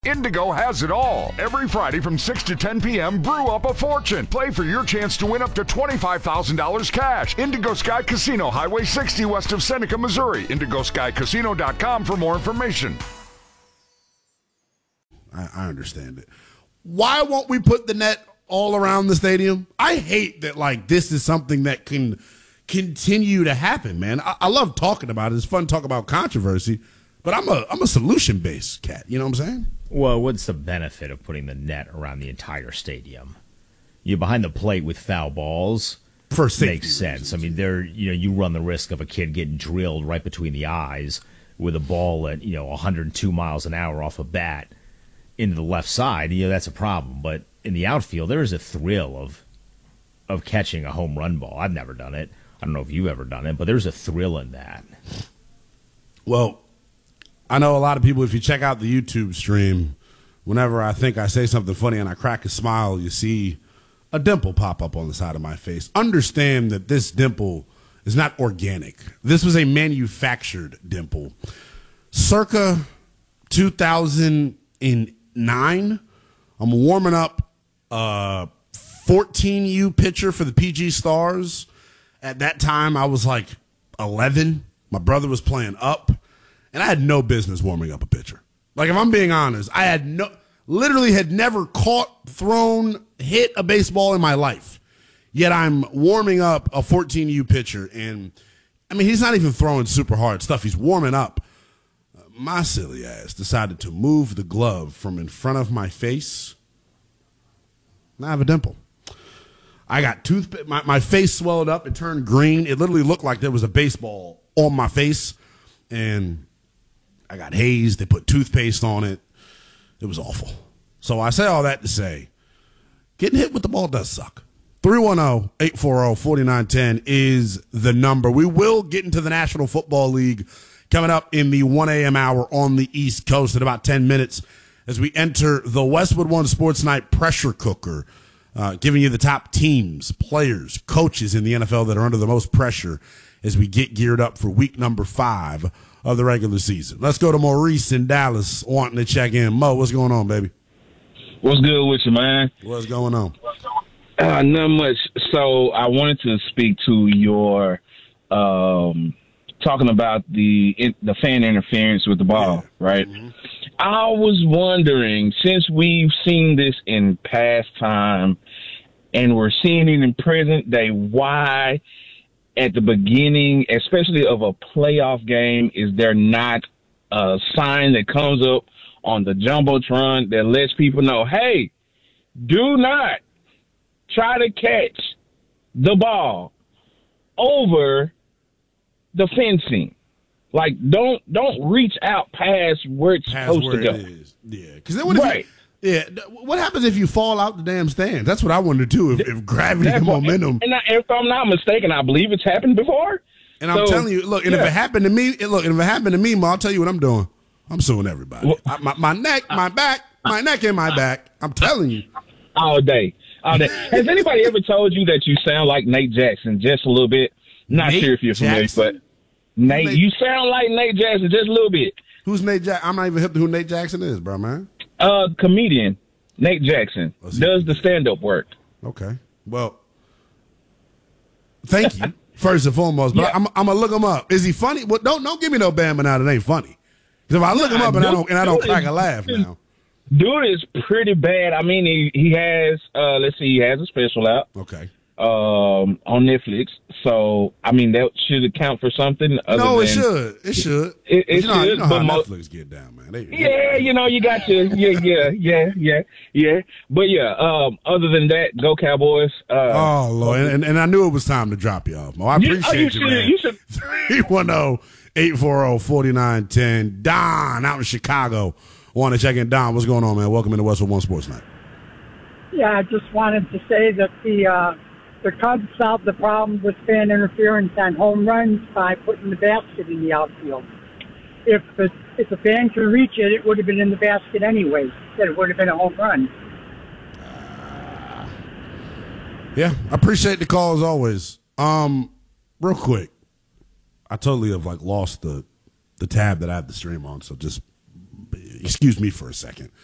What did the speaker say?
Indigo has it all. Every Friday from 6 to 10 p.m., brew up a fortune. Play for your chance to win up to $25,000 cash. Indigo Sky Casino, Highway 60 west of Seneca, Missouri. IndigoSkyCasino.com for more information. I understand it. Why won't we put the net all around the stadium? I hate that, like, this is something that can continue to happen, man. I love talking about it. It's fun to talk about controversy, but I'm a solution-based cat. You know what I'm saying? Well, what's the benefit of putting the net around the entire stadium? You're behind the plate with foul balls. For safety makes sense. reasons. I mean, you run the risk of a kid getting drilled right between the eyes with a ball at 102 miles an hour off a bat into the left side. That's a problem. But in the outfield, there is a thrill of catching a home run ball. I've never done it. I don't know if you've ever done it, but there's a thrill in that. Well, I know a lot of people, if you check out the YouTube stream, whenever I think I say something funny and I crack a smile, you see a dimple pop up on the side of my face. Understand that this dimple is not organic. This was a manufactured dimple. Circa 2009, I'm warming up a 14U pitcher for the PG Stars. At that time, I was like 11. My brother was playing up. And I had no business warming up a pitcher. Like, if I'm being honest, I had never caught, thrown, hit a baseball in my life. Yet I'm warming up a 14U pitcher. And, I mean, he's not even throwing super hard stuff. He's warming up. My silly ass decided to move the glove from in front of my face. Now I have a dimple. I got my face swelled up. It turned green. It literally looked like there was a baseball on my face. And I got hazed. They put toothpaste on it. It was awful. So I say all that to say, getting hit with the ball does suck. 310-840-4910 is the number. We will get into the National Football League coming up in the 1 a.m. hour on the East Coast in about 10 minutes as we enter the Westwood One Sports Night pressure cooker, giving you the top teams, players, coaches in the NFL that are under the most pressure as we get geared up for week number 5 of the regular season. Let's go to Maurice in Dallas wanting to check in. Mo, what's going on, baby? What's good with you, man? What's going on? Not much. So I wanted to speak to your talking about the fan interference with the ball, right? Mm-hmm. I was wondering, since we've seen this in past time and we're seeing it in present day, why at the beginning, especially of a playoff game, is there not a sign that comes up on the Jumbotron that lets people know, hey, do not try to catch the ball over the fencing. Like, don't reach out past where it's supposed to go. Yeah, because then what happens if you fall out the damn stand? That's what I wonder too. If gravity and momentum. And if I'm not mistaken, I believe it's happened before. And I'm telling you, look, and if it happened to me, Ma, I'll tell you what I'm doing. I'm suing everybody. My neck, my back, and my back. I'm telling you. All day. Has anybody ever told you that you sound like Nate Jackson just a little bit? Not sure if you're familiar, but Nate, you sound like Nate Jackson just a little bit. Who's Nate Jackson? I'm not even hip to who Nate Jackson is, bro, man. Comedian Nate Jackson does the stand-up work. Okay. Well, thank you, first and foremost. But I'm going to look him up. Is he funny? Well, don't give me no Bama now that ain't funny. Because if I look him up and I don't crack a laugh now. Dude is pretty bad. I mean, he has, he has a special out. Okay. On Netflix. So, I mean, that should account for something. No, it should. It should. It you know should. How Netflix get down, man. You got your, yeah. But other than that, go Cowboys. Oh, Lord. And I knew it was time to drop you off, Mo. I appreciate you, man. You should. 310-840-4910. Don out in Chicago. Want to check in. Don, what's going on, man? Welcome into Westwood One Sports Night. Yeah, I just wanted to say that the Cubs solved the problem with fan interference on home runs by putting the basket in the outfield. If a fan could reach it, it would have been in the basket anyway. That it would have been a home run. Yeah, I appreciate the call as always. Real quick, I totally have lost the tab that I have the stream on, so just excuse me for a second.